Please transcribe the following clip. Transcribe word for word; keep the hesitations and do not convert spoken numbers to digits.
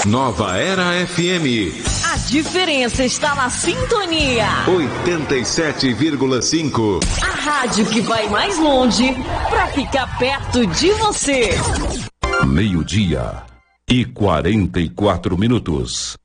Nova Era F M. A diferença está na sintonia. oitenta e sete vírgula cinco. A rádio que vai mais longe para ficar perto de você. Meio-dia e quarenta e quatro minutos.